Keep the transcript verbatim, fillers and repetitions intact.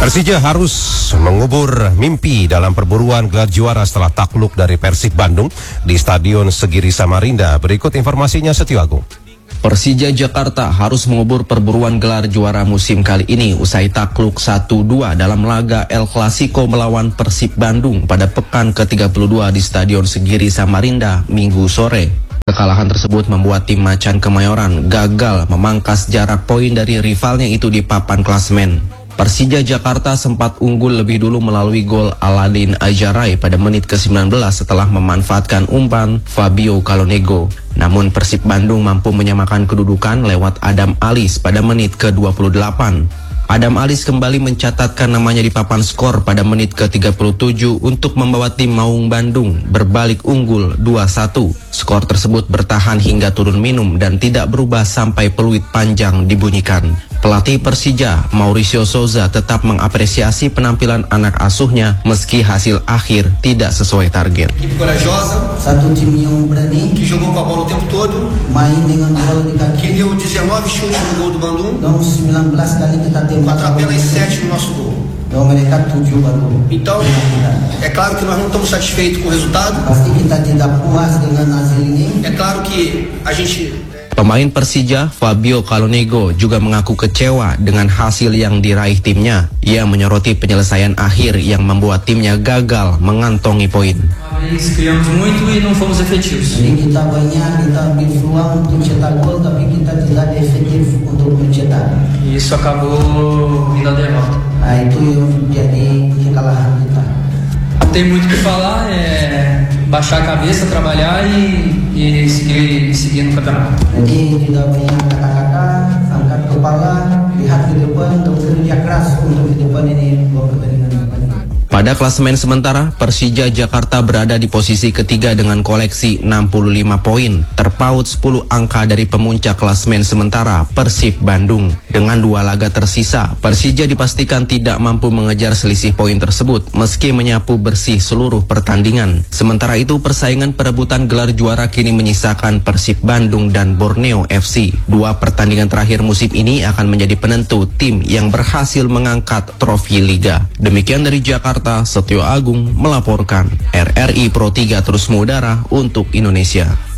Persija harus mengubur mimpi dalam perburuan gelar juara setelah takluk dari Persib Bandung di Stadion Segiri Samarinda. Berikut informasinya, Setio Agung. Persija Jakarta harus mengubur perburuan gelar juara musim kali ini usai takluk satu dua dalam laga El Clasico melawan Persib Bandung pada pekan ke tiga puluh dua di Stadion Segiri Samarinda Minggu sore. Kekalahan tersebut membuat tim Macan Kemayoran gagal memangkas jarak poin dari rivalnya itu di papan klasemen. Persija Jakarta sempat unggul lebih dulu melalui gol Aladin Ajaray pada menit ke sembilan belas setelah memanfaatkan umpan Fabio Calonego. Namun Persib Bandung mampu menyamakan kedudukan lewat Adam Alis pada menit ke dua puluh delapan. Adam Alis kembali mencatatkan namanya di papan skor pada menit ke tiga puluh tujuh untuk membawa tim Maung Bandung berbalik unggul dua satu. Skor tersebut bertahan hingga turun minum dan tidak berubah sampai peluit panjang dibunyikan. Pelatih Persija, Mauricio Souza, tetap mengapresiasi penampilan anak asuhnya meski hasil akhir tidak sesuai target. Satu tim yang berani, que jogou com a bola o tempo todo, main dengan bola di kaki, que deu dezenove chutes no gol do Bandung, dan sembilan belas kali kita tembak, apenas sete no nosso gol. Então, mereka tujuh baru. Então, é claro que nós não estamos satisfeitos com o resultado. Pasti kita tidak puas dengan hasil ini. É claro que a gente Pemain Persija, Fabio Calonego, juga mengaku kecewa dengan hasil yang diraih timnya. Ia menyoroti penyelesaian akhir yang membuat timnya gagal mengantongi poin. Criamos muito e não fomos efetivos. Jadi kita banyak, kita berjuang untuk cetak gol, tapi kita tidak efektif untuk mencetak. Isso acabou vindo a derrota. Nah, itu yang jadi kekalahan kita. Tem muito o que falar, é baixar a cabeça, trabalhar e, e seguir, seguir no campeonato. Jadi tidak banyak kata-kata, angkat kepala, lihat ke depan, dan kerja keras untuk ke depan ini bawa pertandingan depan. Pada klasemen sementara, Persija Jakarta berada di posisi ketiga dengan koleksi enam puluh lima poin, terpaut sepuluh angka dari pemuncak klasemen sementara Persib Bandung. Dengan dua laga tersisa, Persija dipastikan tidak mampu mengejar selisih poin tersebut meski menyapu bersih seluruh pertandingan. Sementara itu, persaingan perebutan gelar juara kini menyisakan Persib Bandung dan Borneo F C. Dua pertandingan terakhir musim ini akan menjadi penentu tim yang berhasil mengangkat trofi liga. Demikian dari Jakarta, Setio Agung melaporkan. R R I Pro tiga terus mengudara untuk Indonesia.